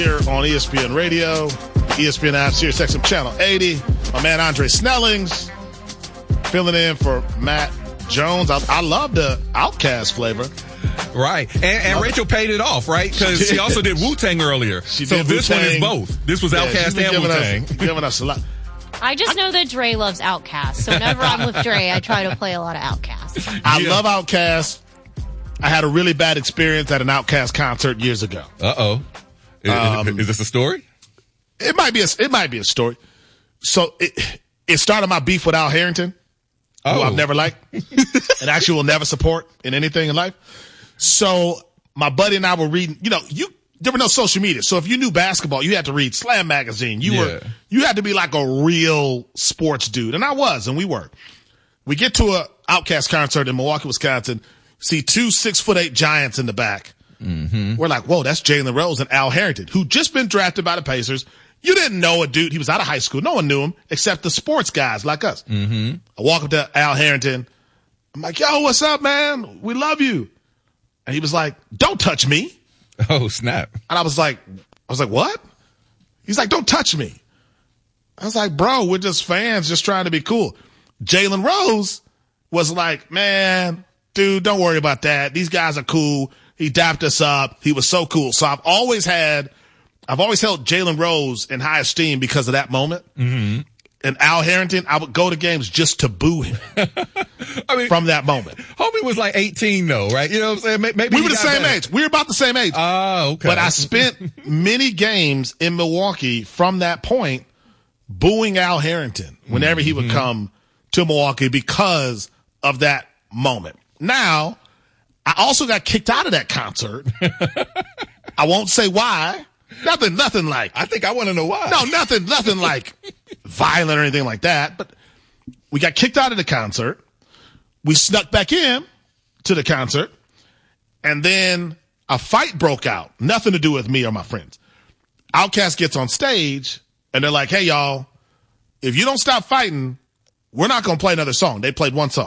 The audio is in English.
Here on ESPN Radio, ESPN app, Sirius XM Channel 80. My man Andre Snellings filling in for Matt Jones. I love the Outkast flavor. Right. And Rachel paid it off, right? Because she also did Wu-Tang earlier. So this one is both. This was Outkast and Wu-Tang. Giving us a lot. I just know that Dre loves Outkast. So whenever I'm with Dre, I try to play a lot of Outkast. I love Outkast. I had a really bad experience at an Outkast concert years ago. Uh-oh. Is this a story? It might be a story. So it started my beef with Al Harrington, who I've never liked and actually will never support in anything in life. So my buddy and I were reading, there were no social media. So if you knew basketball, you had to read Slam Magazine. You had to be like a real sports dude. And I was, and we were. We get to a Outkast concert in Milwaukee, Wisconsin, see two 6'8" giants in the back. Mm-hmm. We're like, whoa, that's Jalen Rose and Al Harrington, who just been drafted by the Pacers. You didn't know a dude. He was out of high school. No one knew him except the sports guys like us. Mm-hmm. I walk up to Al Harrington. I'm like, yo, what's up, man? We love you. And he was like, don't touch me. Oh, snap. And I was like, what? He's like, don't touch me. I was like, bro, we're just fans just trying to be cool. Jalen Rose was like, man, dude, don't worry about that. These guys are cool. He dapped us up. He was so cool. So I've always held Jalen Rose in high esteem because of that moment. Mm-hmm. And Al Harrington, I would go to games just to boo him. From that moment. Homie was like 18 though, right? You know what I'm saying? Maybe we were the same age. We were about the same age. Oh, okay. But I spent many games in Milwaukee from that point booing Al Harrington whenever he would come to Milwaukee because of that moment. Now, I also got kicked out of that concert. I won't say why. Nothing like. I think I want to know why. No, nothing like violent or anything like that. But we got kicked out of the concert. We snuck back in to the concert. And then a fight broke out. Nothing to do with me or my friends. Outkast gets on stage and they're like, hey, y'all, if you don't stop fighting, we're not going to play another song. They played one song.